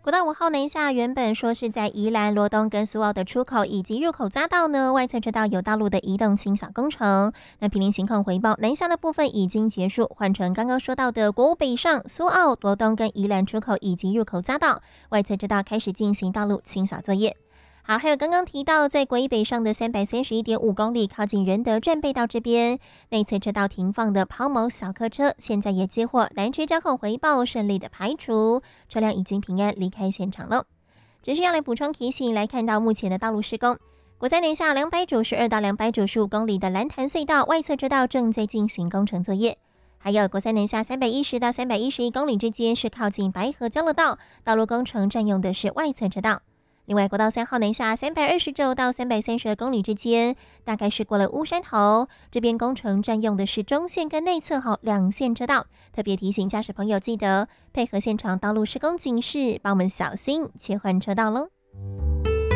国道5号南下，原本说是在宜兰、罗东跟苏澳的出口以及入口匝道呢，外侧车道有道路的移动清扫工程。那毗邻情况回报，南下的部分已经结束，换成刚刚说到的国五北上、苏澳、罗东跟宜兰出口以及入口匝道，外侧车道开始进行道路清扫作业。好，还有刚刚提到，在国一北上的331.5公里，靠近仁德站背道这边，内侧车道停放的抛锚小客车，现在也接获南区交控回报，顺利的排除，车辆已经平安离开现场了。只是要来补充提醒，来看到目前的道路施工，国三南下292到295公里的蓝潭隧道外侧车道正在进行工程作业。还有国三南下310到311公里之间是靠近白河交流道，道路工程占用的是外侧车道。另外，国道3号南下329到332公里之间，大概是过了乌山头，这边工程占用的是中线跟内侧两线车道。特别提醒驾驶朋友记得配合现场道路施工警示，帮我们小心切换车道喽。